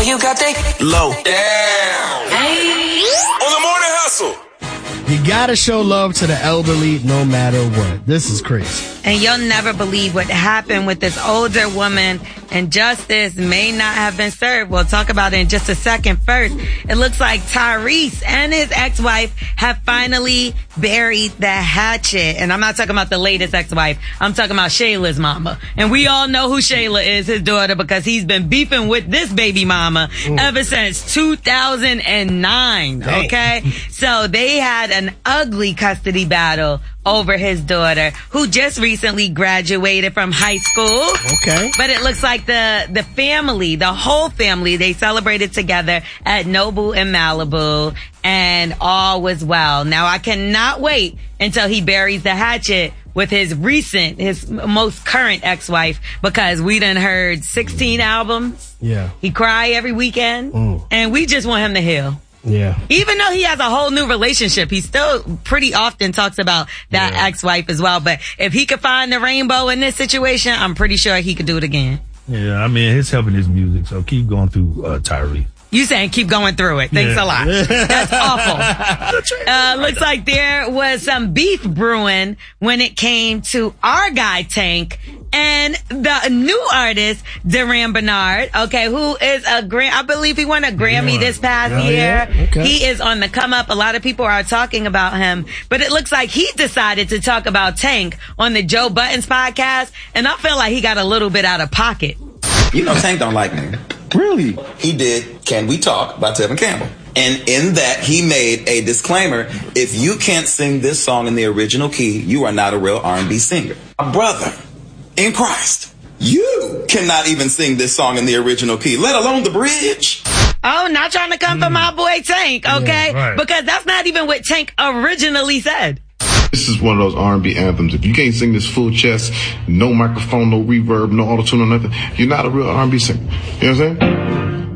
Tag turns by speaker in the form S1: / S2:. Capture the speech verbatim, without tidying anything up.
S1: you got that low. Damn. Hey. On the morning hustle.
S2: You gotta show love to the elderly no matter what. This is crazy.
S3: And you'll never believe what happened with this older woman, and justice may not have been served. We'll talk about it in just a second. First, it looks like Tyrese and his ex-wife have finally buried the hatchet. And I'm not talking about the latest ex-wife. I'm talking about Shayla's mama. And we all know who Shayla is, his daughter, because he's been beefing with this baby mama mm. ever since two thousand nine. Dang. Okay? So they had an ugly custody battle over his daughter, who just recently graduated from high school.
S2: Okay.
S3: But it looks like the, the family, the whole family, they celebrated together at Nobu in Malibu, and all was well. Now, I cannot wait until he buries the hatchet with his recent, his most current ex-wife, because we done heard sixteen albums.
S2: Yeah.
S3: He cry every weekend, mm. and we just want him to heal.
S2: Yeah.
S3: Even though he has a whole new relationship, he still pretty often talks about that yeah. ex-wife as well. But if he could find the rainbow in this situation, I'm pretty sure he could do it again.
S4: Yeah, I mean, it's helping his music, so keep going through uh, Tyrese.
S3: You saying keep going through it. Thanks yeah. a lot. That's awful. Uh, looks like there was some beef brewing when it came to our guy Tank and the new artist Duran Bernard. Okay, who is a Gram? I believe he won a Grammy yeah. this past oh, year.
S2: Yeah? Okay.
S3: He is on the come up. A lot of people are talking about him, but it looks like he decided to talk about Tank on the Joe Budden's podcast, and I feel like he got a little bit out of pocket.
S5: You know, Tank don't like me.
S2: Really?
S5: He did Can We Talk by Tevin Campbell. And in that, he made a disclaimer. If you can't sing this song in the original key, you are not a real R and B singer. A brother in Christ, you cannot even sing this song in the original key, let alone the bridge.
S3: Oh, not trying to come mm. for my boy Tank, okay?
S4: Yeah, right.
S3: Because that's not even what Tank originally said.
S6: This is one of those R and B anthems. If you can't sing this full chest, no microphone, no reverb, no auto-tune or nothing, you're not a real R and B singer. You know what I'm saying?